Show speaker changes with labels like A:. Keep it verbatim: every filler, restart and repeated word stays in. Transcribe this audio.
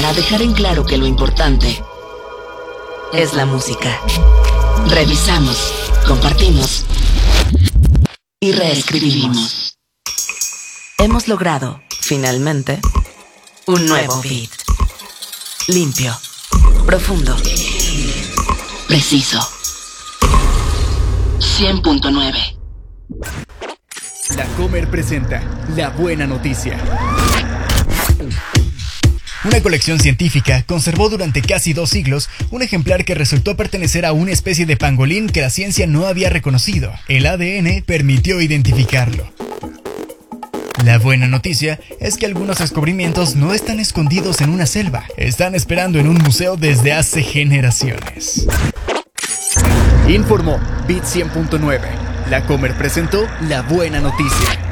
A: para dejar en claro que lo importante es la música. Revisamos, compartimos y reescribimos. Hemos logrado, finalmente, un nuevo beat. Limpio, profundo, preciso. cien punto nueve.
B: La Comer presenta La Buena Noticia. Una colección científica conservó durante casi dos siglos un ejemplar que resultó pertenecer a una especie de pangolín que la ciencia no había reconocido. El A D N permitió identificarlo. La buena noticia es que algunos descubrimientos no están escondidos en una selva, están esperando en un museo desde hace generaciones. Informó Bit cien punto nueve. La Comer presentó La Buena Noticia.